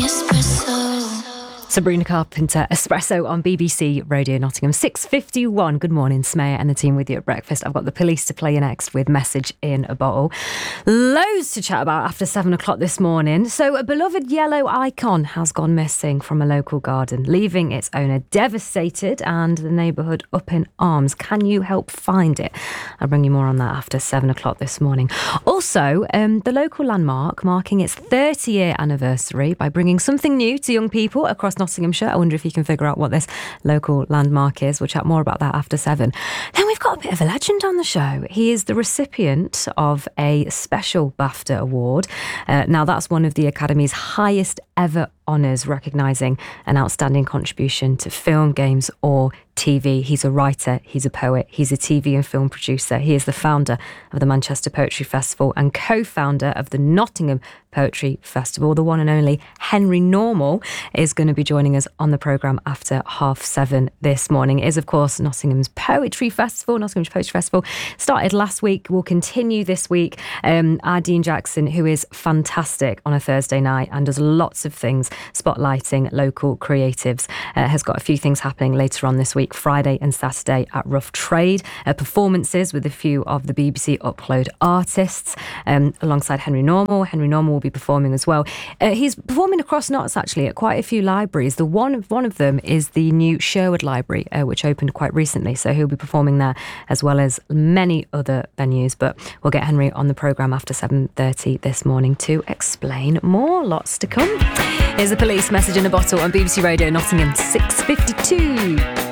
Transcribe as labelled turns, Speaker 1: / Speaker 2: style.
Speaker 1: Sabrina Carpenter, Espresso on BBC Radio Nottingham. 6:51. Good morning, Smaya and the team with you at breakfast. I've got the police to play you next with Message in a Bottle. Loads to chat about after 7 o'clock this morning. So a beloved yellow icon has gone missing from a local garden, leaving its owner devastated and the neighbourhood up in arms. Can you help find it? I'll bring you more on that after 7 o'clock this morning. Also, the local landmark marking its 30-year anniversary by bringing something new to young people across Nottinghamshire. I wonder if you can figure out what this local landmark is. We'll chat more about that after 7. Then we've got a bit of a legend on the show. He is the recipient of a special BAFTA award. Now, that's one of the Academy's highest ever honours, recognising an outstanding contribution to film, games or TV. He's a writer, he's a poet, he's a TV and film producer. He is the founder of the Manchester Poetry Festival and co-founder of the Nottingham Poetry Festival. The one and only Henry Normal is going to be joining us on the programme after 7:30 this morning. It is, of course, Nottingham's Poetry Festival. Nottingham's Poetry Festival started last week, will continue this week. Our Dean Jackson, who is fantastic on a Thursday night and does lots of things spotlighting local creatives, has got a few things happening later on this week, Friday and Saturday at Rough Trade, performances with a few of the BBC Upload artists, alongside Henry Normal. Henry Normal will be performing as well. He's performing across Notts, actually, at quite a few libraries. One of them is the new Sherwood Library, which opened quite recently, so he'll be performing there as well as many other venues. But we'll get Henry on the programme after 7:30 this morning to explain more. Lots to come. Here's the police, Message in a Bottle on BBC Radio Nottingham. 6:52.